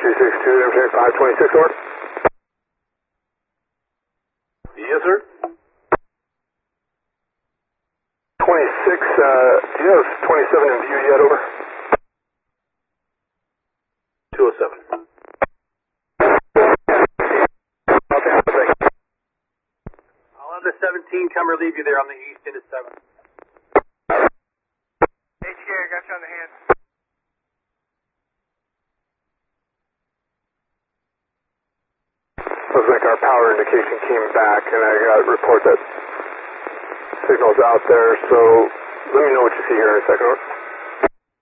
362, Interstate 526, over. Yes, sir. 26, do you have 27 in view yet, over? 207. Okay, thank you. I'll have the 17 come relieve you there on the east into 7. Hey, Gary, got you on the hand. Looks like our power indication came back, and I got a report that signal's out there, so let me know what you see here in a second, over.